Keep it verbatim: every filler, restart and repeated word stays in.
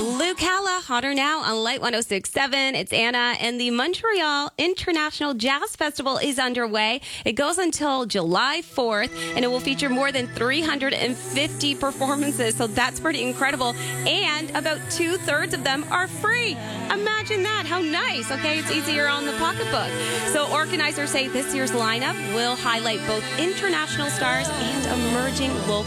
Luke Halla, hotter now on Light one oh six point seven. It's Anna, and the Montreal International Jazz Festival is underway. It goes until July fourth, and it will feature more than three hundred fifty performances, so that's pretty incredible. And about two-thirds of them are free. Imagine that. How nice. Okay, it's easier on the pocketbook. So organizers say this year's lineup will highlight both international stars and emerging local